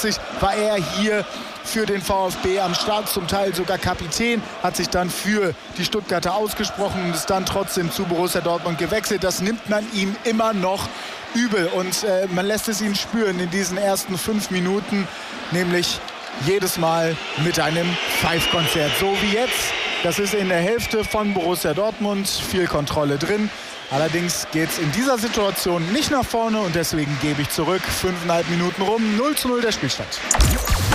1994 war er hier für den VfB am Start, zum Teil sogar Kapitän, hat sich dann für die Stuttgarter ausgesprochen und ist dann trotzdem zu Borussia Dortmund gewechselt. Das nimmt man ihm immer noch übel und man lässt es ihn spüren in diesen ersten 5 Minuten, nämlich jedes Mal mit einem Pfeifkonzert, so wie jetzt. Das ist in der Hälfte von Borussia Dortmund, viel Kontrolle drin. Allerdings geht es in dieser Situation nicht nach vorne und deswegen gebe ich zurück. 5,5 Minuten rum, 0:0 der Spielstand.